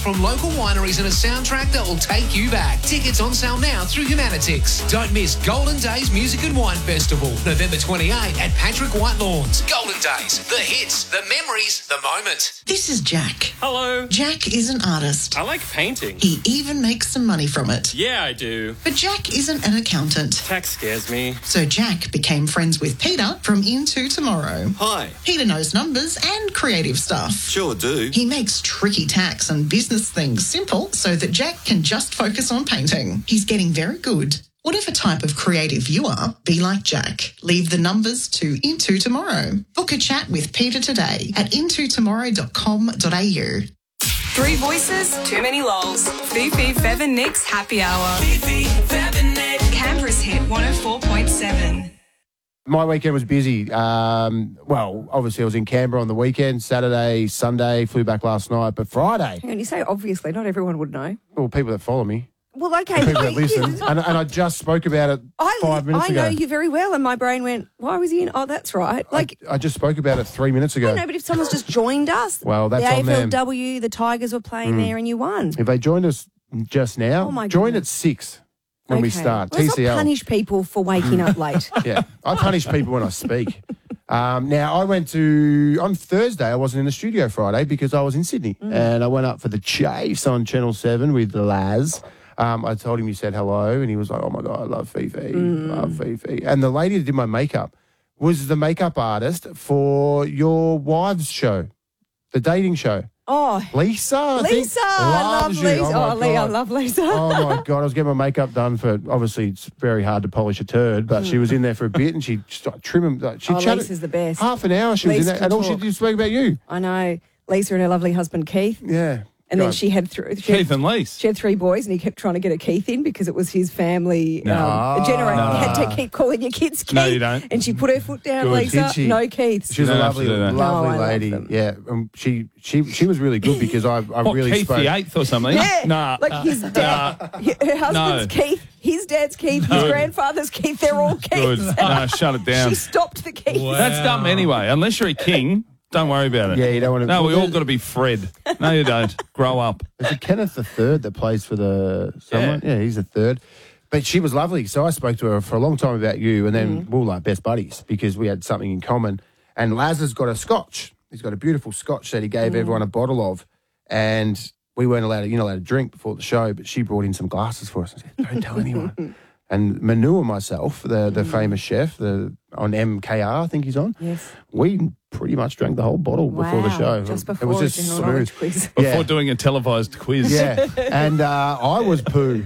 from local wineries and a soundtrack that will take you back. Tickets on sale now through Humanitix. Don't miss Golden Days Music and Wine Festival, November 28 at Patrick White Lawns. Golden Days, the hits, the memories, the moment. This is Jack. Hello. Jack is an artist. I like painting. He even makes some money from it. Yeah, I do. But Jack isn't an accountant. Tax scares me. So Jack became friends with Peter from Into Tomorrow. Hi. Peter knows numbers and creative stuff. Sure do. He makes tricky tax and business things simple so that Jack can just focus on painting. He's getting very good. Whatever type of creative you are, be like Jack. Leave the numbers to Into Tomorrow. Book a chat with Peter today at intotomorrow.com.au. Three voices, too many lols. Fifi, Fev and Nick's Happy Hour. Fifi, Fev and Nick. Canberra's hit 104.7. My weekend was busy. Well, obviously I was in Canberra on the weekend, Saturday, Sunday, flew back last night, but Friday, And you say obviously, not everyone would know. well, people that follow me, Well, okay. people that listen, and I just spoke about it 5 minutes ago. I know you very well, and my brain went, why was he in? Oh, that's right. I just spoke about it 3 minutes ago. I know, but if someone's just joined us, Well, that's the on them. AFLW, the Tigers were playing there, and you won. If they joined us just now, Oh, my join goodness. at 6 when we start. Let's not TCL. punish people for waking up late. Yeah, I punish people when I speak. Now, on Thursday, I wasn't in the studio Friday because I was in Sydney. And I went up for the Chase on Channel 7 with Laz. I told him, he said hello, and he was like, oh, my God, I love Fifi. Love Fifi. And the lady that did my makeup was the makeup artist for your wives' show, the dating show. Oh, Lisa, I think, Lisa. I love loves you. Lisa. my Oh, Lee, I God. love Lisa. Oh, my God. I was getting my makeup done for, obviously, it's very hard to polish a turd, but she was in there for a bit and she started trimming. She chatted Lisa's the best. half an hour she was in Lisa there, can and all she talk. did spoke about you. I know. Lisa and her lovely husband, Keith. Yeah. And then God. she had Keith and Lise. She had 3 boys, and he kept trying to get a Keith in because it was his family generator. No. You had to keep calling your kids Keith. No, you don't. And she put her foot down, Good. Lisa. Did she? No Keiths. She was a You don't have lovely, to do that. lovely No, I love lady. them. Yeah. She was really good because I What, really Keith spoke. the 8th or something? Yeah, Nah. like his dad, her husband's Keith, his dad's Keith, his Good. grandfather's Keith. They're all Keiths. Good. No, shut it down. She stopped the Keith. That's dumb anyway. Unless you're a king, don't worry about it. Yeah, you don't want to. No, we all got to be Fred. No, you don't. Grow up. Is it Kenneth the third that plays for the someone? Yeah, he's the third. But she was lovely. So I spoke to her for a long time about you, and then we were like best buddies because we had something in common. And Laz has got a scotch. He's got a beautiful scotch that he gave everyone a bottle of. And we weren't allowed to drink before the show, but she brought in some glasses for us and said, don't tell anyone. And Manu and myself, the famous chef, on MKR, I think he's on. Yes. We pretty much drank the whole bottle before the Wow, show. just it before was a just general smooth. knowledge quiz. Before doing a televised quiz. Yeah, and I was poo.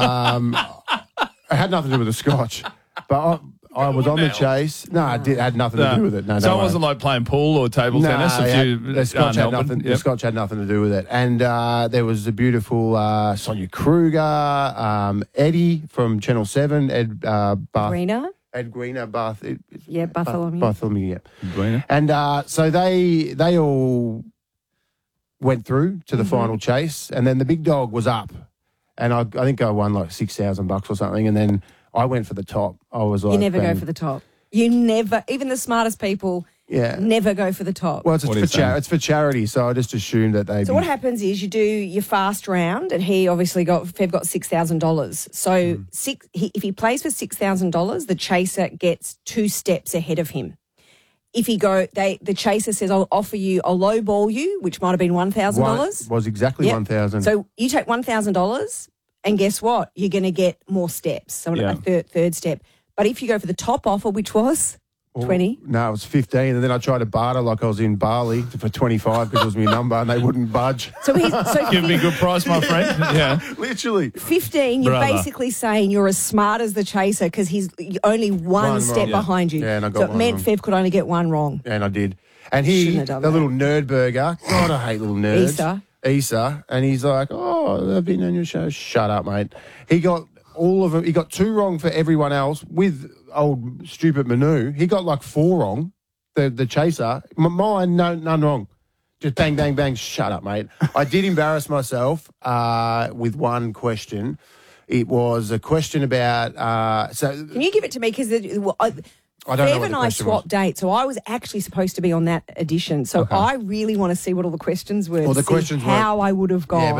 It had nothing to do with the scotch, but I was on the chase. No, it had nothing to do with it. No, so don't it worry. wasn't like playing pool or table tennis. The scotch had nothing. The scotch had nothing to do with it. And there was the beautiful Sonia Kruger, Eddie from Channel 7, Ed Greener? Ed Greener, Bath. Yeah, Bartholomew. Bartholomew, yeah. Greener. And so they all went through to the final chase, and then the big dog was up, and I think I won like $6,000 or something, and then I went for the top. I was like, You never go bang. for the top. You never, even the smartest people, Yeah. never go for the top. Well, it's What are you saying? it's for charity, so I just assumed that they. So what happens is you do your fast round, and he obviously Fev got $6,000. So if he plays for $6,000, the chaser gets 2 steps ahead of him. If the chaser says, I'll lowball you, which might have been $1,000. was exactly Yep. 1,000. So you take $1,000, and guess what? You're going to get more steps. So Yeah. a third step. But if you go for the top offer, which was 20. No, it was 15, and then I tried to barter like I was in Bali for 25 because it was my number, and they wouldn't budge. So Give me a good price, my friend. Yeah. Literally. 15, you're Brother. basically saying you're as smart as the chaser because he's only one One step wrong. behind you. Yeah, and I got so it one meant wrong. Fev could only get one wrong. And I did. And he, Shouldn't the have done that. little Nerdburger, God, I hate little nerds. Issa. And he's like, oh, I've been on your show. Shut up, mate. He got all of them. He got 2 wrong for everyone else with old stupid Manu. He got like 4 wrong, the chaser. Mine, none wrong. Just bang, bang, bang. Shut up, mate. I did embarrass myself with one question. It was a question about... Can you give it to me? Because I don't know Fev what and the I question was. swapped dates, so I was actually supposed to be on that edition. So I really want to see what all the questions were. Well, the to see questions were- how I would have gone. Yeah,